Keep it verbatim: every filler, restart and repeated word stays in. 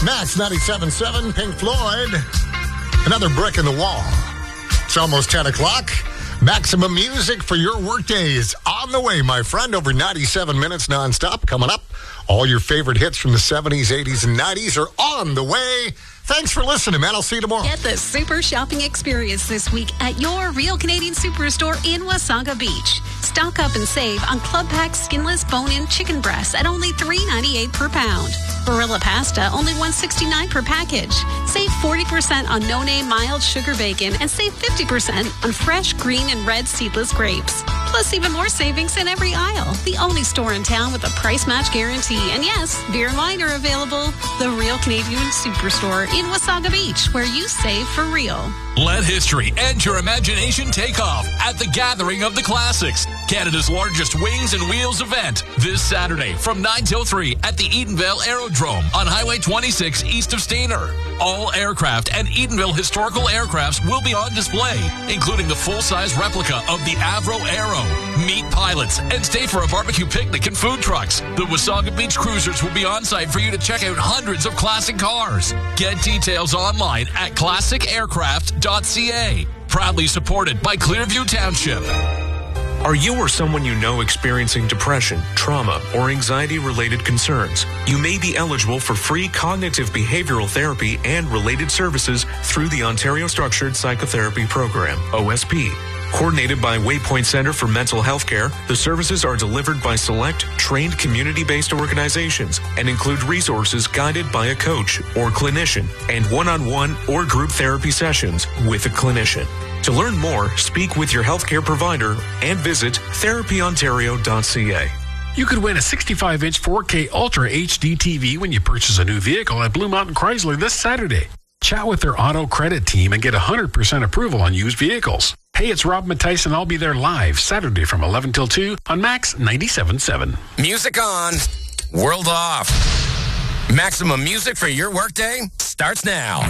Max ninety-seven point seven, Pink Floyd. Another brick in the wall. It's almost ten o'clock. Maximum music for your workday is on the way, my friend. Over ninety-seven minutes nonstop. Coming up, all your favorite hits from the seventies, eighties, and nineties are on the way. Thanks for listening, man. I'll see you tomorrow. Get the super shopping experience this week at your Real Canadian Superstore in Wasaga Beach. Stock up and save on Club Pack skinless bone-in chicken breasts at only three ninety-eight per pound. Barilla pasta, only one sixty-nine per package. Save forty percent on no-name mild sugar bacon and save fifty percent on fresh green and red seedless grapes. Plus, even more savings in every aisle. The only store in town with a price match guarantee. And yes, beer and wine are available. The Real Canadian Superstore in Wasaga Beach, where you save for real. Let history and your imagination take off at the Gathering of the Classics, Canada's largest wings and wheels event, this Saturday from nine till three at the Edenvale Aerodrome on Highway twenty-six east of Stayner. All aircraft and Edenvale historical aircrafts will be on display, including the full-size replica of the Avro Aero. Meet pilots and stay for a barbecue picnic and food trucks. The Wasaga Beach Cruisers will be on site for you to check out hundreds of classic cars. Get details online at classic aircraft dot c a. Proudly supported by Clearview Township. Are you or someone you know experiencing depression, trauma, or anxiety-related concerns? You may be eligible for free cognitive behavioral therapy and related services through the Ontario Structured Psychotherapy Program, O S P. Coordinated by Waypoint Center for Mental Health Care, the services are delivered by select, trained community-based organizations and include resources guided by a coach or clinician and one-on-one or group therapy sessions with a clinician. To learn more, speak with your healthcare provider and visit therapy ontario dot c a. You could win a sixty-five inch four K Ultra H D T V when you purchase a new vehicle at Blue Mountain Chrysler this Saturday. Chat with their auto credit team and get one hundred percent approval on used vehicles. Hey, it's Rob Matthijs, and I'll be there live Saturday from eleven till two on Max ninety-seven point seven. Music on, world off. Maximum music for your workday starts now.